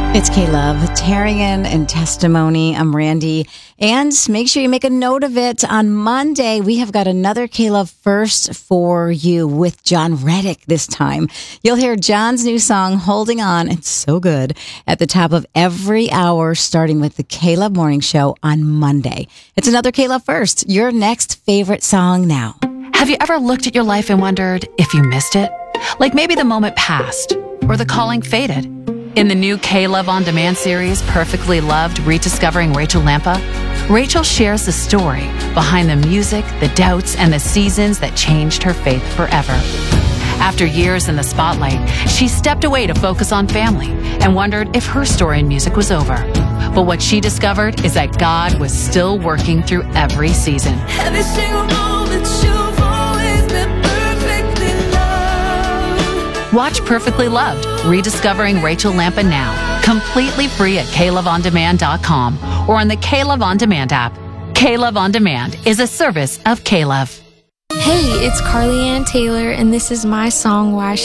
It's K-Love, Tarian and Testimony. I'm Randy. And make sure you make a note of it. On Monday, we have got another K-Love First for you with John Reddick this time. You'll hear John's new song, Holding On. It's so good. At the top of every hour, starting with the K-Love Morning Show on Monday. It's another K-Love First, your next favorite song now. Have you ever looked at your life and wondered if you missed it? Like maybe the moment passed or the calling faded. In the new K-Love On Demand series, Perfectly Loved, Rediscovering Rachel Lampa, Rachel shares the story behind the music, the doubts, and the seasons that changed her faith forever. After years in the spotlight, she stepped away to focus on family and wondered if her story in music was over. But what she discovered is that God was still working through every season. Every single moment you've always been perfectly loved. Watch Perfectly Loved, Rediscovering Rachel Lampa now, completely free at KLoveOnDemand.com or on the K-Love On Demand app. K-Love On Demand is a service of K-Love. Hey, it's Carly Ann Taylor, and this is my song, Why Should